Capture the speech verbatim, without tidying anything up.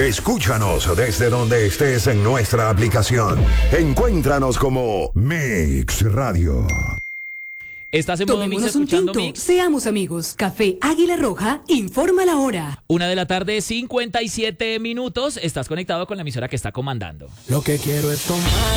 Escúchanos desde donde estés en nuestra aplicación. Encuéntranos como Mix Radio. Estás en modo Mix Tomémonos un escuchando tinto, Mix. seamos amigos. Café Águila Roja informa la hora. Una de la tarde, cincuenta y siete minutos. Estás conectado con la emisora que está comandando. Lo que quiero es tomar.